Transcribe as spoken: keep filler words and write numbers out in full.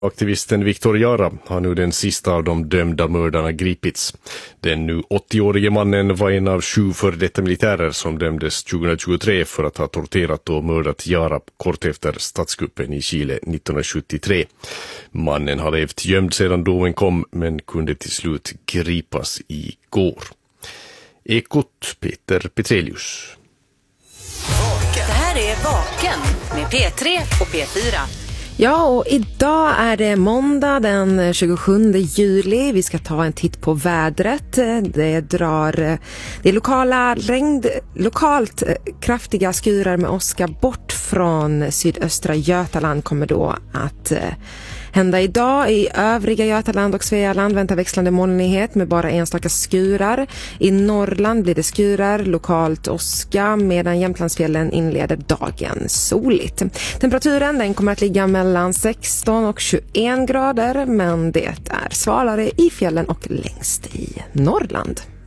Aktivisten Viktor Jara har nu den sista av de dömda mördarna gripits. Den nu åttioårige mannen var en av sju för detta militärer som dömdes tjugohundratjugotre för att ha torterat och mördat Jara kort efter statskuppen i Chile nittonhundrasjuttiotre. Mannen har levt gömd sedan domen kom men kunde till slut gripas igår. Ekot Peter Petrelius. Det här är Vaken med P tre och P fyra. Ja, och idag är det måndag den tjugosjunde juli. Vi ska ta en titt på vädret. Det drar det är lokala regn, lokalt kraftiga skurar med åska bort från sydöstra Götaland kommer då att hända idag. I övriga Götaland och Svealand väntar växlande molnighet med bara enstaka skurar. I Norrland blir det skurar, lokalt åska, medan Jämtlandsfjällen inleder dagen soligt. Temperaturen den kommer att ligga mellan sexton och tjugoen grader, men det är svalare i fjällen och längst i Norrland.